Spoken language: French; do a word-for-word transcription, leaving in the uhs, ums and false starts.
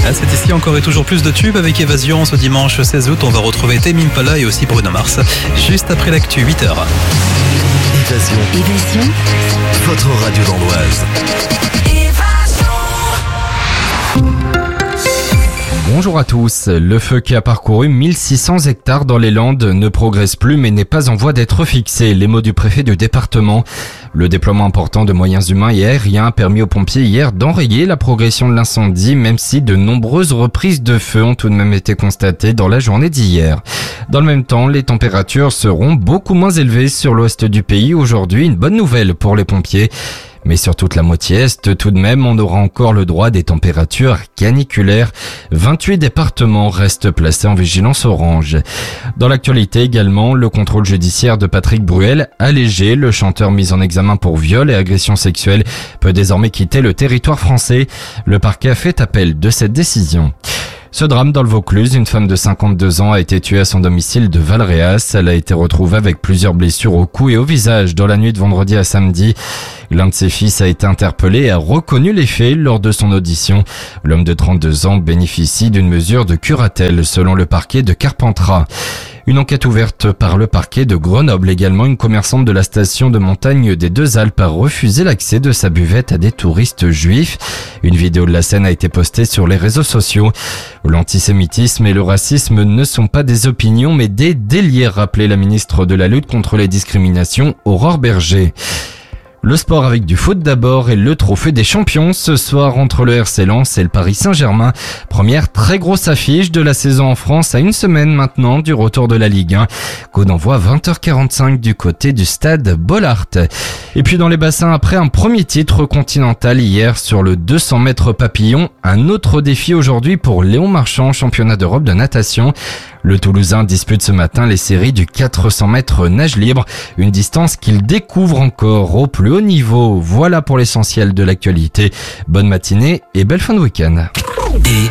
Ah, c'est ici encore et toujours plus de tubes avec Évasion. Ce dimanche seize août, on va retrouver Tame Impala et aussi Bruno Mars. Juste après l'actu, huit heures. Évasion. Évasion. Votre radio dans l'Oise. Bonjour à tous. Le feu qui a parcouru mille six cents hectares dans les Landes ne progresse plus mais n'est pas en voie d'être fixé. Les mots du préfet du département. Le déploiement important de moyens humains et aériens a permis aux pompiers hier d'enrayer la progression de l'incendie, même si de nombreuses reprises de feu ont tout de même été constatées dans la journée d'hier. Dans le même temps, les températures seront beaucoup moins élevées sur l'ouest du pays aujourd'hui. Une bonne nouvelle pour les pompiers. Mais sur toute la moitié est, tout de même, on aura encore le droit des températures caniculaires. vingt-huit départements restent placés en vigilance orange. Dans l'actualité également, le contrôle judiciaire de Patrick Bruel, allégé, le chanteur mis en examen pour viol et agression sexuelle, peut désormais quitter le territoire français. Le parquet a fait appel de cette décision. Ce drame dans le Vaucluse, une femme de cinquante-deux ans a été tuée à son domicile de Valréas. Elle a été retrouvée avec plusieurs blessures au cou et au visage dans la nuit de vendredi à samedi. L'un de ses fils a été interpellé et a reconnu les faits lors de son audition. L'homme de trente-deux ans bénéficie d'une mesure de curatelle selon le parquet de Carpentras. Une enquête ouverte par le parquet de Grenoble. Également, une commerçante de la station de montagne des Deux Alpes a refusé l'accès de sa buvette à des touristes juifs. Une vidéo de la scène a été postée sur les réseaux sociaux. L'antisémitisme et le racisme ne sont pas des opinions mais des délires, rappelait la ministre de la lutte contre les discriminations, Aurore Berger. Le sport avec du foot d'abord et le trophée des champions ce soir entre le R C Lens et le Paris Saint-Germain. Première très grosse affiche de la saison en France à une semaine maintenant du retour de la Ligue un. Coup d'envoi vingt heures quarante-cinq du côté du stade Bollaert. Et puis dans les bassins, après un premier titre continental hier sur le deux cents mètres papillon, un autre défi aujourd'hui pour Léon Marchand, championnat d'Europe de natation. Le Toulousain dispute ce matin les séries du quatre cents mètres nage libre, une distance qu'il découvre encore au plus haut niveau. Voilà pour l'essentiel de l'actualité. Bonne matinée et belle fin de week-end. Et